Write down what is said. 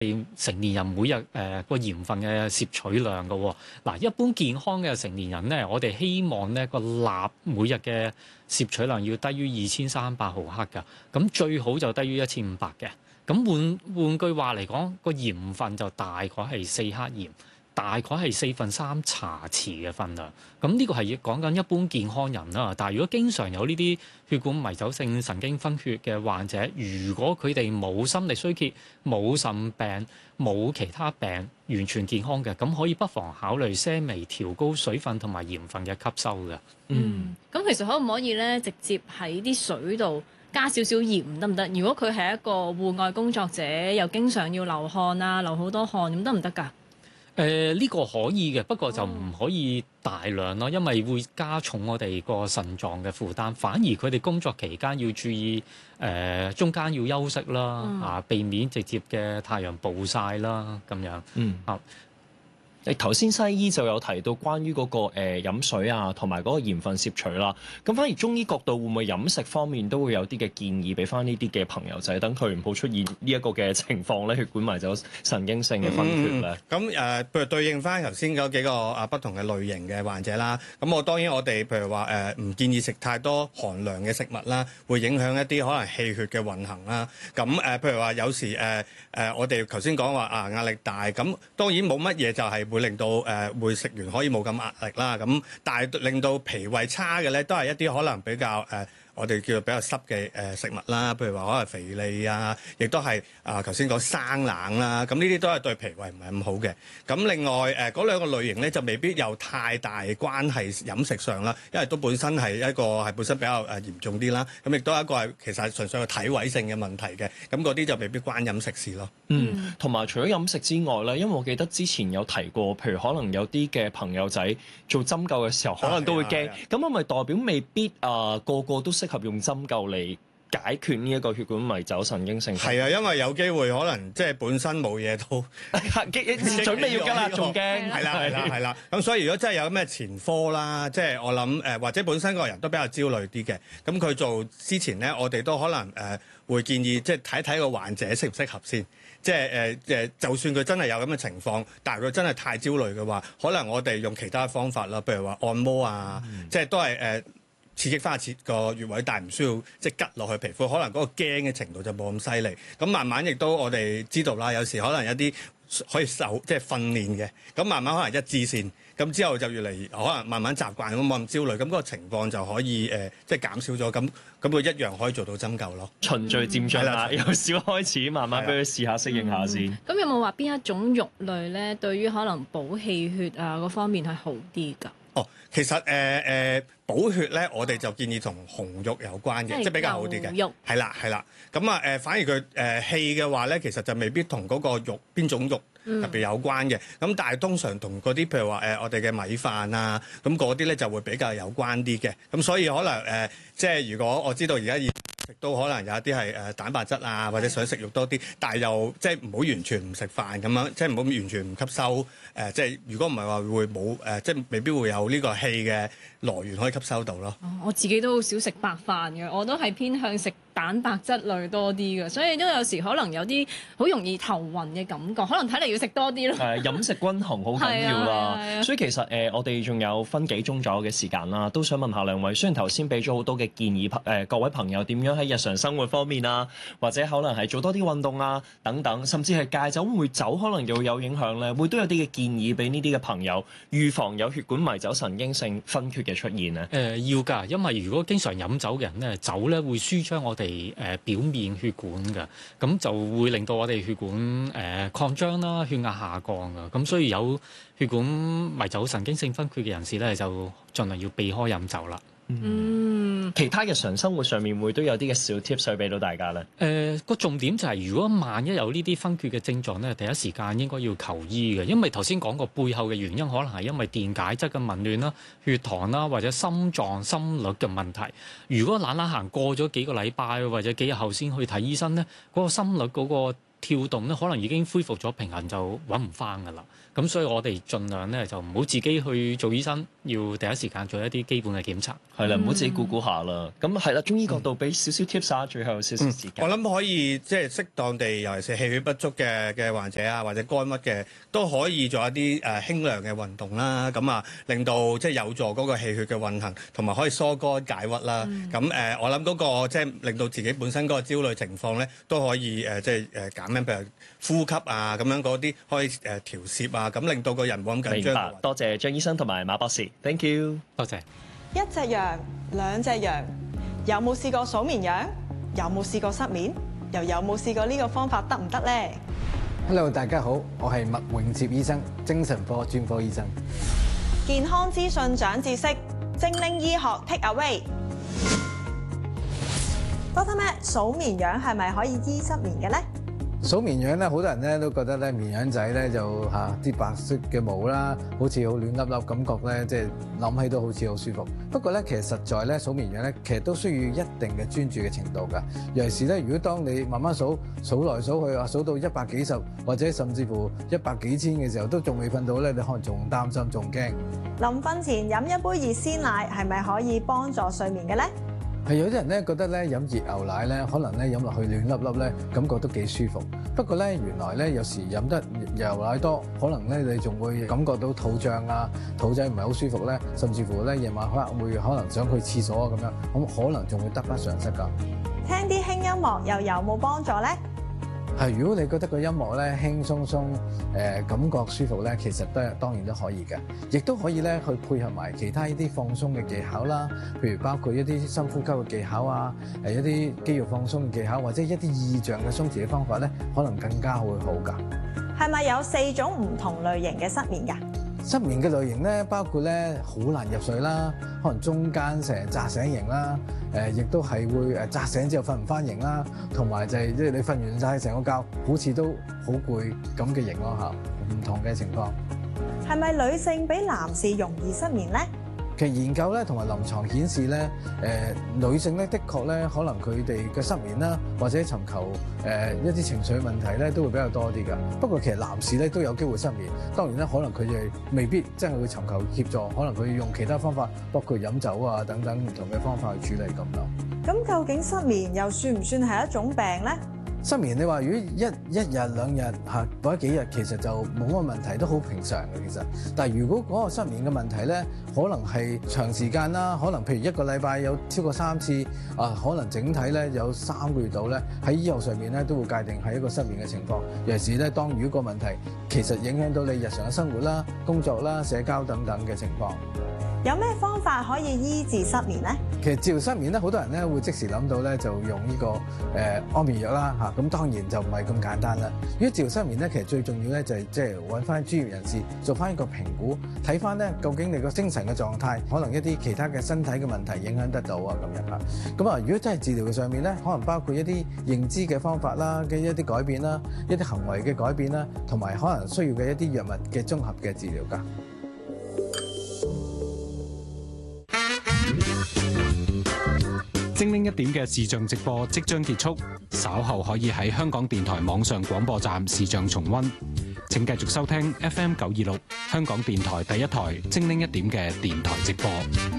成年人每日個鹽分嘅攝取量嘅喎。嗱，一般健康嘅成年人咧，我哋希望咧個鈉每日嘅攝取量要低於2300毫克㗎，咁最好就低於1500嘅。咁換句話嚟講，個鹽分就大概係4克鹽，大概係3/4茶匙嘅分量。咁呢個係講緊一般健康人啦。但係如果經常有呢啲血管迷走性神經分缺嘅患者，如果佢哋冇心力衰竭、冇腎病、冇其他病，完全健康嘅，咁可以不妨考慮些微調高水分同埋鹽分嘅吸收嘅。 咁其實可唔可以咧，直接喺啲水度加少少鹽得唔得？如果佢係一個戶外工作者，又經常要流汗啊，流好多汗，咁得唔得㗎？ 呢個可以嘅，不過就唔可以大量咯，因為會加重我哋個腎臟嘅負擔。反而佢哋工作期間要注意，中間要休息啦，避免直接嘅太陽暴曬啦，咁樣。 頭先西醫就有提到關於嗰個飲水啊，同埋嗰個鹽分攝取啦。咁反而中醫角度會唔會飲食方面都會有啲嘅建議俾翻呢啲嘅朋友仔，等佢唔好出現呢一個嘅情況咧，血管迷走神經性嘅分缺咧。 咁譬如對應翻頭先嗰幾個不同嘅類型嘅患者啦。咁當然我哋譬如話唔建議食太多寒涼嘅食物啦，會影響一啲可能氣血嘅運行啦。咁譬如話有時我哋頭先講話壓力大，咁當然冇乜嘢就係會令到會食完可以冇咁壓力啦。咁但係令到脾胃差嘅咧，都係一啲可能比較我哋叫做比較濕嘅食物啦，譬如話可能肥膩啊，亦都係頭先講生冷啦，咁呢啲都係對脾胃唔係咁好嘅。咁另外嗰兩個類型咧就未必有太大關係飲食上啦，因為都本身係一個係本身比較嚴重啲啦，咁亦都係一個係其實係純粹係體位性嘅問題嘅，咁嗰啲就未必關飲食事咯。 同埋除咗飲食之外咧，因為我記得之前有提過，譬如可能有啲嘅朋友仔做針灸嘅時候，可能都會驚，咁係咪代表未必個個都適合用針灸嚟解決呢一個血管迷走神經性？ 係啊，因為有機會可能即係本身冇嘢都準備要㗎啦，仲驚。 係啦。咁所以如果真係有咩前科啦，即係我諗或者本身個人都比較焦慮啲嘅，咁佢做之前咧，我哋都可能會建議即係睇睇個患者適唔適合先。即係就算佢真係有咁嘅情況，但係佢真係太焦慮嘅話，可能我哋用其他方法啦，譬如話按摩啊，即係都係刺激翻個穴位，但係唔需要即係拮落去皮膚，可能嗰個驚嘅程度就冇咁犀利。咁慢慢亦都我哋知道啦，有時可能有啲可以即係訓練嘅，咁慢慢可能一致線，咁之後就越嚟可能慢慢習慣，咁冇咁焦慮，咁嗰個情況就可以即係減少咗，咁佢一樣可以做到針灸咯。 循序漸進啦，由少開始，慢慢俾佢試下適應下先。 咁有冇話邊一種肉類咧，對於可能補氣血啊嗰方面係好啲㗎？ 其實補血咧，我哋就建議同紅肉有關嘅，即係比較好啲嘅。 肉係啦。咁反而佢氣嘅話咧，其實就未必同嗰個肉邊種肉特別有關嘅。咁但係通常同嗰啲譬如話我哋嘅米飯啊，咁嗰啲咧就會比較有關啲嘅。咁所以可能即係如果我知道而家食都可能有一啲係蛋白質啊，或者想食肉多啲，但係又即係唔好完全唔食飯咁樣，即係唔好完全唔吸收即係如果唔係話會冇即係未必會有呢個氣嘅來源可以吸收到咯。 我自己都好少食白飯嘅，我都係偏向食蛋白質類多啲嘅，所以都有時可能有啲好容易頭暈嘅感覺，可能睇嚟要食多啲咯。 飲食均衡好緊要啦。所以其實我哋仲有分幾鐘左右嘅時間啦，都想問下兩位。雖然頭先俾咗好多嘅建議，各位朋友點樣喺日常生活方面啊，或者可能係做多啲運動啊等等，甚至係戒酒，會唔會酒可能又有影響咧？會都有啲嘅建議俾呢啲嘅朋友預防有血管迷走神經性分缺嘅出現咧？ 要㗎，因為如果經常飲酒嘅人咧，酒咧會舒張我哋表面血管㗎，咁就會令到我哋血管擴張啦，血壓下降㗎，咁所以有血管迷走神經性分缺嘅人士咧，就盡量要避開飲酒啦。 其他日常生活上面會都有啲嘅小 tips 俾到大家咧。 個重點就係，如果萬一有呢啲分缺嘅症狀咧，第一時間應該要求醫嘅，因為頭先講過背後嘅原因，可能係因為電解質嘅紊亂啦、血糖啦，或者心臟心率嘅問題。如果懶懶行過咗幾個禮拜或者幾日後先去睇醫生咧，嗰個心率嗰個跳動咧，可能已經恢復咗平衡就揾唔翻㗎啦。咁所以我哋盡量咧就唔好自己去做醫生，要第一時間做一啲基本嘅檢查。 係啦，唔好自己估下啦。咁係啦，中醫角度俾少少 tips 啊，最後有少少時間。 我諗可以即係適當地，尤其是氣血不足嘅患者啊，或者肝鬱嘅，都可以做一啲輕量嘅運動啦。咁啊，令到即係有助嗰個氣血嘅運行，同埋可以疏肝解鬱啦。咁我諗嗰個即係令到自己本身嗰個焦慮情況咧，都可以即係減輕，譬如呼吸啊咁樣嗰啲可以調節啊，咁令到個人冇咁緊張。 明白，多謝張醫生同埋馬博士 ，thank you， 多謝。 一隻羊，兩隻羊，有冇試過數綿羊？有冇試過失眠？又有冇試過呢個方法得唔得呢？ Hello， 大家好，我係麥永接醫生，精神科專科醫生。 健康資訊長知識，精靈醫學 take away。Doctor Matt，數綿羊係咪可以醫失眠嘅咧？ 數綿羊咧，好多人咧都覺得咧綿羊仔咧就啲白色嘅毛啦，好似好暖粒粒，感覺咧即係諗起都好似好舒服。不過咧，其實實在咧數綿羊咧，其實都需要一定嘅專注嘅程度㗎。尤其是咧，如果當你慢慢數來數去數到100幾十或者甚至乎100幾千嘅時候，都仲未瞓到咧，你可能仲擔心仲驚。 臨瞓前飲一杯熱鮮奶係咪可以幫助睡眠嘅咧？ 係有啲人咧覺得咧飲熱牛奶咧，可能咧飲落去暖粒粒咧，感覺都幾舒服。不過咧，原來咧有時飲得牛奶多，可能咧你仲會感覺到肚脹啊，肚仔唔係好舒服咧，甚至乎咧夜晚會可能想去廁所啊咁樣，咁可能仲會得不償失㗎。 聽啲輕音樂又有冇幫助咧？ 係，如果你覺得個音樂咧輕鬆鬆，感覺舒服咧，其實當然都可以嘅，亦都可以咧去配合埋其他呢啲放鬆嘅技巧啦，譬如包括一啲深呼吸嘅技巧啊，一啲肌肉放鬆嘅技巧，或者一啲意象嘅鬆弛嘅方法咧，可能更加會好㗎。 係咪有4種唔同類型嘅失眠㗎？ 失眠嘅類型咧，包括咧好難入睡啦，可能中間成日扎醒型啦，亦都係會扎醒之後瞓唔翻型啦，同埋就係即係你瞓完晒成個覺，好似都好攰咁嘅型咯嚇，唔同嘅情況。 係咪女性比男士容易失眠咧？ 其實研究咧同埋臨床顯示咧，女性咧的確咧可能佢哋嘅失眠啦，或者尋求一啲情緒問題咧都會比較多啲㗎。不過其實男士咧都有機會失眠，當然咧可能佢哋未必真係會尋求協助，可能佢用其他方法，包括飲酒啊等等唔同嘅方法去處理咁咯。 咁究竟失眠又算唔算係一種病咧？ 失眠你話如果一日兩日或者幾日，其實就冇乜問題，都好平常嘅其實。但係如果嗰個失眠嘅問題咧，可能係長時間啦，可能譬如1個禮拜有超過3次，可能整體咧有3個月度咧，喺醫學上面咧都會界定係一個失眠嘅情況。尤其是咧，當如果個問題其實影響到你日常嘅生活啦、工作啦、社交等等嘅情況。 有咩方法可以醫治失眠咧？ 其實治療失眠咧，好多人咧會即時諗到咧就用呢個安眠藥啦嚇，咁當然就唔係咁簡單啦。如果治療失眠咧，其實最重要咧就係即係揾翻專業人士做翻一個評估，睇翻咧究竟你個精神嘅狀態，可能一啲其他嘅身體嘅問題影響得到啊咁樣嚇。咁啊，如果真係治療嘅上面咧，可能包括一啲認知嘅方法啦嘅一啲改變啦，一啲行為嘅改變啦，同埋可能需要嘅一啲藥物嘅綜合嘅治療㗎。 精靈一點嘅視像直播即將結束，稍後可以喺香港電台網上廣播站視像重溫。請繼續收聽 FM 926香港電台第一台精靈一點嘅電台直播。